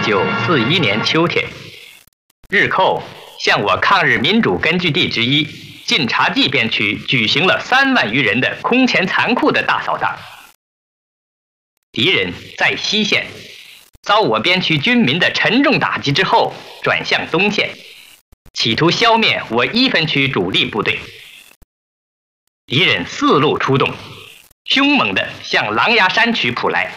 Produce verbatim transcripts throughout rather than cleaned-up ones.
九四一年秋天，日寇向我抗日民主根据地之一晋察冀边区举行了三万余人的空前残酷的大扫荡。敌人在西线遭我边区军民的沉重打击之后，转向东线，企图消灭我一分区主力部队。敌人四路出动，凶猛地向狼牙山区扑来。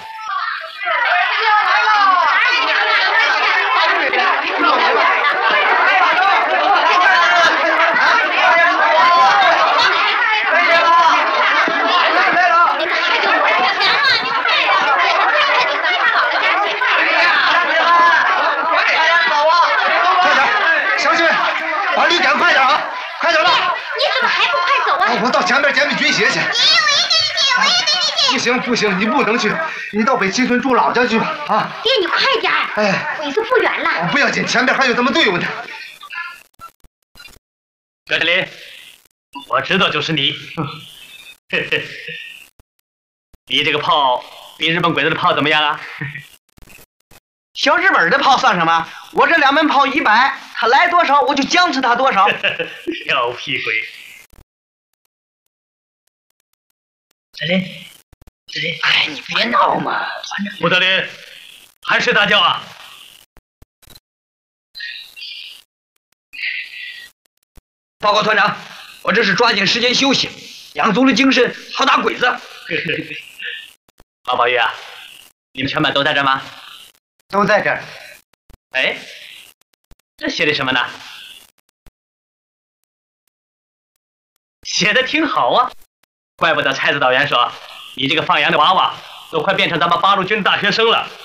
把驴赶快点啊！快点了！ 你怎么还不快走啊？ 我到前面捡米军鞋去。 你，我也跟你去，我也跟你去。 不行不行，你不能去，你到北齐村住老家去吧啊！ 爹，你快点！哎，鬼子不远了。 不要紧，前面还有咱们队伍呢。 葛振林，我知道就是你。你这个炮比日本鬼子的炮怎么样啊？ 小日本的炮算什么？我这两门炮一百，他来多少我就僵持他多少。 小屁鬼！ 振林，振林，哎，你别闹嘛！ 吴德林，还是大叫啊！ 报告团长，我这是抓紧时间休息，养足了精神，好打鬼子。 马宝玉啊，你们全班都在这吗？ 都在这儿。 哎，这写的什么呢？写的挺好啊，怪不得蔡指导员说你这个放羊的娃娃都快变成咱们八路军大学生了。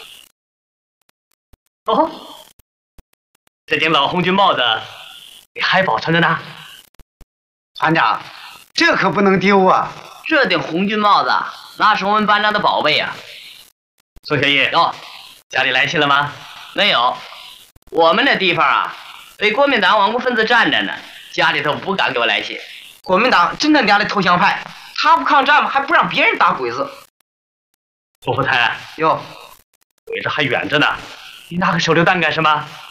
哦，这顶老红军帽子你还保存着呢？ 团长，这可不能丢啊！这顶红军帽子那是我们班长的宝贝啊。 宋学义， 哦， 家里来信了吗？ 没有，我们那地方啊，被国民党顽固分子占着呢，家里头不敢给我来信。国民党真他娘的投降派，他不抗战吗？还不让别人打鬼子。 胡福台， 哟， 鬼子还远着呢，你拿个手榴弹干什么？